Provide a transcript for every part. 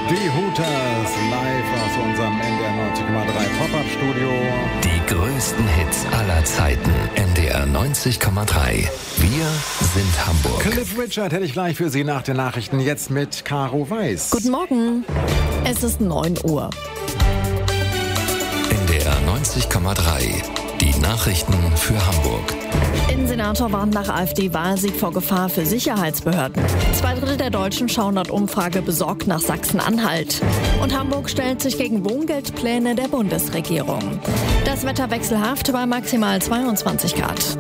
Die Hooters live aus unserem NDR 90,3 Pop-Up-Studio. Die größten Hits aller Zeiten. NDR 90,3. Wir sind Hamburg. Cliff Richard hätte ich gleich für Sie nach den Nachrichten. Jetzt mit Caro Weiß. Guten Morgen. Es ist 9 Uhr. NDR 90,3. Die Nachrichten für Hamburg. Innensenator warnt nach AfD-Wahlsieg vor Gefahr für Sicherheitsbehörden. 2/3 der Deutschen schauen laut Umfrage besorgt nach Sachsen-Anhalt. Und Hamburg stellt sich gegen Wohngeldpläne der Bundesregierung. Das Wetter wechselhaft bei maximal 22 Grad.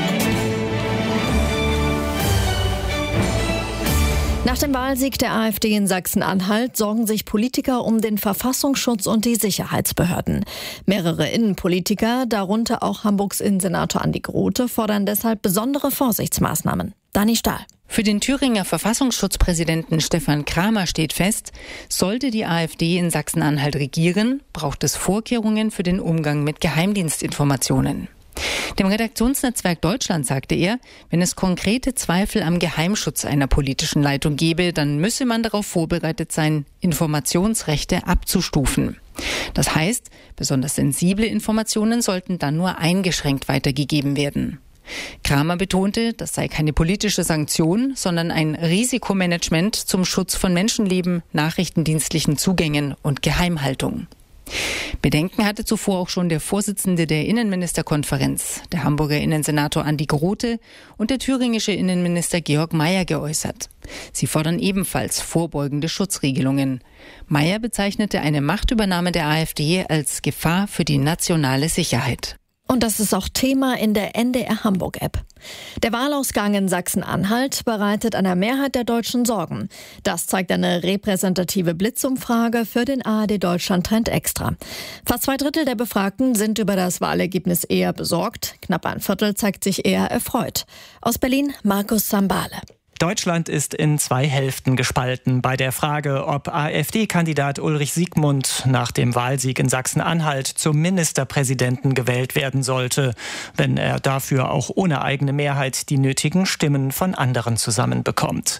Nach dem Wahlsieg der AfD in Sachsen-Anhalt sorgen sich Politiker um den Verfassungsschutz und die Sicherheitsbehörden. Mehrere Innenpolitiker, darunter auch Hamburgs Innensenator Andi Grote, fordern deshalb besondere Vorsichtsmaßnahmen. Dani Stahl. Für den Thüringer Verfassungsschutzpräsidenten Stefan Kramer steht fest, sollte die AfD in Sachsen-Anhalt regieren, braucht es Vorkehrungen für den Umgang mit Geheimdienstinformationen. Dem Redaktionsnetzwerk Deutschland sagte er, wenn es konkrete Zweifel am Geheimschutz einer politischen Leitung gebe, dann müsse man darauf vorbereitet sein, Informationsrechte abzustufen. Das heißt, besonders sensible Informationen sollten dann nur eingeschränkt weitergegeben werden. Kramer betonte, das sei keine politische Sanktion, sondern ein Risikomanagement zum Schutz von Menschenleben, nachrichtendienstlichen Zugängen und Geheimhaltung. Bedenken hatte zuvor auch schon der Vorsitzende der Innenministerkonferenz, der Hamburger Innensenator Andi Grote und der thüringische Innenminister Georg Mayer geäußert. Sie fordern ebenfalls vorbeugende Schutzregelungen. Mayer bezeichnete eine Machtübernahme der AfD als Gefahr für die nationale Sicherheit. Und das ist auch Thema in der NDR Hamburg-App. Der Wahlausgang in Sachsen-Anhalt bereitet einer Mehrheit der Deutschen Sorgen. Das zeigt eine repräsentative Blitzumfrage für den ARD Deutschland Trend Extra. Fast 2/3 der Befragten sind über das Wahlergebnis eher besorgt. Knapp 1/4 zeigt sich eher erfreut. Aus Berlin Markus Sambale. Deutschland ist in 2 Hälften gespalten bei der Frage, ob AfD-Kandidat Ulrich Siegmund nach dem Wahlsieg in Sachsen-Anhalt zum Ministerpräsidenten gewählt werden sollte, wenn er dafür auch ohne eigene Mehrheit die nötigen Stimmen von anderen zusammenbekommt.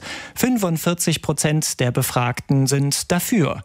45% der Befragten sind dafür.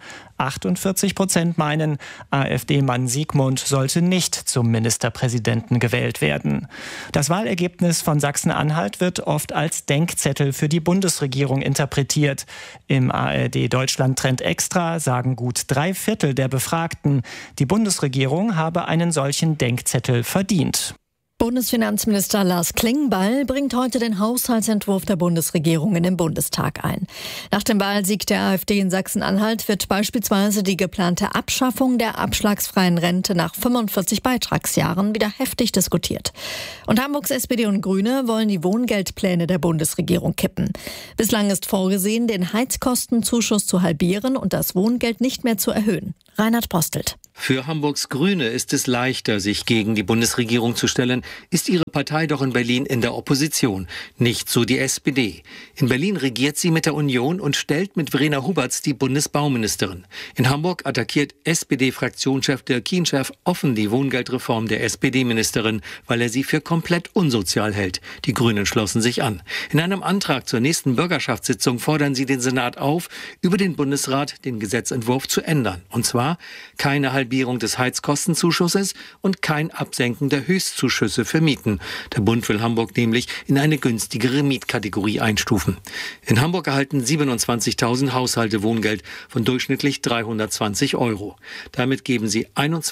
48% meinen, AfD-Mann Siegmund sollte nicht zum Ministerpräsidenten gewählt werden. Das Wahlergebnis von Sachsen-Anhalt wird oft als Denkzettel für die Bundesregierung interpretiert. Im ARD Deutschland Trend Extra sagen gut 3/4 der Befragten, die Bundesregierung habe einen solchen Denkzettel verdient. Bundesfinanzminister Lars Klingbeil bringt heute den Haushaltsentwurf der Bundesregierung in den Bundestag ein. Nach dem Wahlsieg der AfD in Sachsen-Anhalt wird beispielsweise die geplante Abschaffung der abschlagsfreien Rente nach 45 Beitragsjahren wieder heftig diskutiert. Und Hamburgs SPD und Grüne wollen die Wohngeldpläne der Bundesregierung kippen. Bislang ist vorgesehen, den Heizkostenzuschuss zu halbieren und das Wohngeld nicht mehr zu erhöhen. Reinhard Postelt. Für Hamburgs Grüne ist es leichter, sich gegen die Bundesregierung zu stellen, ist ihre Partei doch in Berlin in der Opposition. Nicht so die SPD. In Berlin regiert sie mit der Union und stellt mit Verena Huberts die Bundesbauministerin. In Hamburg attackiert SPD-Fraktionschef Dirk Kienchef offen die Wohngeldreform der SPD-Ministerin, weil er sie für komplett unsozial hält. Die Grünen schlossen sich an. In einem Antrag zur nächsten Bürgerschaftssitzung fordern sie den Senat auf, über den Bundesrat den Gesetzentwurf zu ändern. Und zwar keine Halbierung des Heizkostenzuschusses und kein Absenken der Höchstzuschüsse für Mieten. Der Bund will Hamburg nämlich in eine günstigere Mietkategorie einstufen. In Hamburg erhalten 27.000 Haushalte Wohngeld von durchschnittlich 320 €. Damit geben sie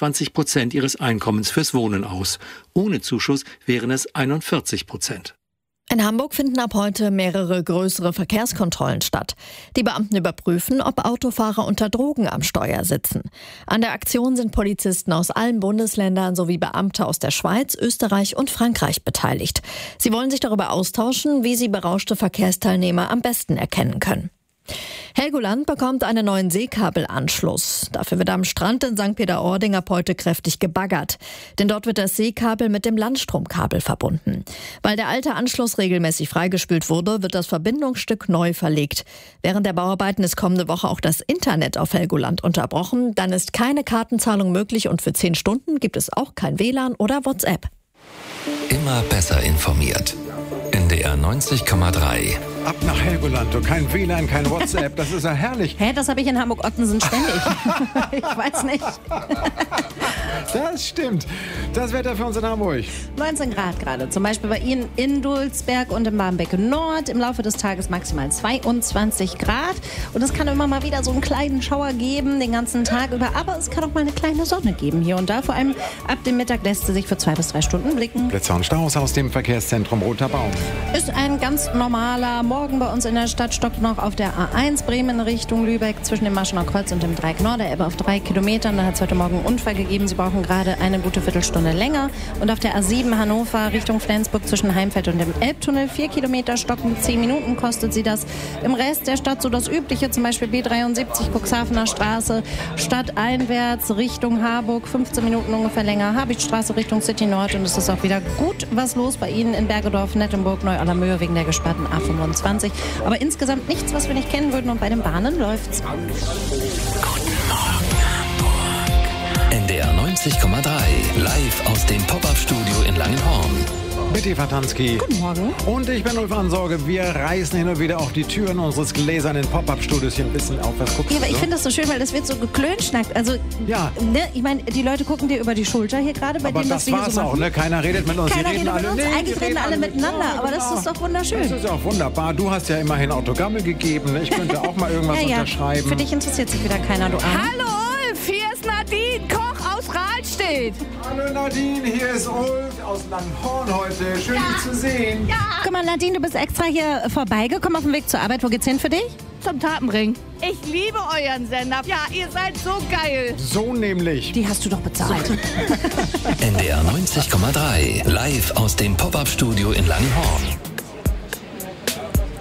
21% ihres Einkommens fürs Wohnen aus. Ohne Zuschuss wären es 41%. In Hamburg finden ab heute mehrere größere Verkehrskontrollen statt. Die Beamten überprüfen, ob Autofahrer unter Drogen am Steuer sitzen. An der Aktion sind Polizisten aus allen Bundesländern sowie Beamte aus der Schweiz, Österreich und Frankreich beteiligt. Sie wollen sich darüber austauschen, wie sie berauschte Verkehrsteilnehmer am besten erkennen können. Helgoland bekommt einen neuen Seekabelanschluss. Dafür wird am Strand in St. Peter-Ording ab heute kräftig gebaggert. Denn dort wird das Seekabel mit dem Landstromkabel verbunden. Weil der alte Anschluss regelmäßig freigespült wurde, wird das Verbindungsstück neu verlegt. Während der Bauarbeiten ist kommende Woche auch das Internet auf Helgoland unterbrochen. Dann ist keine Kartenzahlung möglich und für 10 Stunden gibt es auch kein WLAN oder WhatsApp. Immer besser informiert. NDR 90,3. Ab nach Helgoland. Kein WLAN, kein WhatsApp. Das ist ja herrlich. Hä, das habe ich in Hamburg-Ottensen ständig. Ich weiß nicht. Das stimmt. Das Wetter für uns in Hamburg. 19 Grad gerade. Zum Beispiel bei Ihnen in Dulsberg und im Barmbek Nord. Im Laufe des Tages maximal 22 Grad. Und es kann immer mal wieder so einen kleinen Schauer geben, den ganzen Tag über. Aber es kann auch mal eine kleine Sonne geben hier und da. Vor allem ab dem Mittag lässt sie sich für 2 bis 3 Stunden blicken. Blitzer und Staus aus dem Verkehrszentrum Roter Baum. Ist ein ganz normaler Morgen bei uns in der Stadt. Stockt noch auf der A1 Bremen Richtung Lübeck zwischen dem Maschener Kreuz und dem Dreieck Nord. Der Ebbe auf 3 Kilometern. Da hat es heute Morgen einen Unfall gegeben. Sie brauchen gerade eine gute Viertelstunde länger. Und auf der A7 Hannover Richtung Flensburg zwischen Heimfeld und dem Elbtunnel 4 Kilometer stocken. 10 Minuten kostet sie das. Im Rest der Stadt so das Übliche, zum Beispiel B73 Cuxhavener Straße, stadteinwärts Richtung Harburg, 15 Minuten ungefähr länger. Habichtstraße Richtung City Nord. Und es ist auch wieder gut was los bei Ihnen in Bergedorf, Nettenburg, Neu-Allermöhe wegen der gesperrten A25. Aber insgesamt nichts, was wir nicht kennen würden. Und bei den Bahnen läuft's. NDR 90,3, live aus dem Pop-Up-Studio in Langenhorn. Mit Eva Tansky. Guten Morgen. Und ich bin Ulf Ansorge. Wir reißen hin und wieder auch die Türen unseres gläsernen Pop-Up-Studios hier ein bisschen auf. Was guckst Ja, aber du ich so? finde das so schön, weil das wird so geklönschnackt. Also, Ja. ne, ich meine, die Leute gucken dir über die Schulter hier gerade bei Aber dem, was das wir hier war's so auch, machen. ne? Keiner redet mit uns. Keiner die reden redet mit alle. uns. Nee, Eigentlich die reden alle miteinander, Ja, aber das genau. ist doch wunderschön. Das ist auch wunderbar. Du hast ja immerhin Autogramme gegeben. Ich könnte auch mal irgendwas unterschreiben. Für dich interessiert sich wieder keiner, du Arm. Hallo Ulf, hier ist Nadine Koch aus Rahlstedt. Hallo Nadine, hier ist Ulf aus Langenhorn heute. Schön, dich zu sehen. Guck mal, Nadine, du bist extra hier vorbeigekommen auf dem Weg zur Arbeit. Wo geht's hin für dich? Zum Tatenring. Ich liebe euren Sender. Ja, ihr seid so geil. So nämlich. Die hast du doch bezahlt. NDR 90,3, live aus dem Pop-Up-Studio in Langenhorn.